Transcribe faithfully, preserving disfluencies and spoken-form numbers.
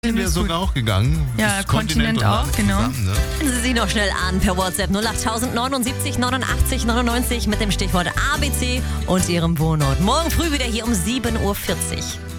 wäre sogar auch gegangen. Ja, Das Kontinent und auch, Land genau. zusammen, ne? Rufen Sie sie noch schnell an per WhatsApp null acht neunundsiebzig neunundachtzig neunundneunzig mit dem Stichwort A B C und Ihrem Wohnort. Morgen früh wieder hier um sieben Uhr vierzig.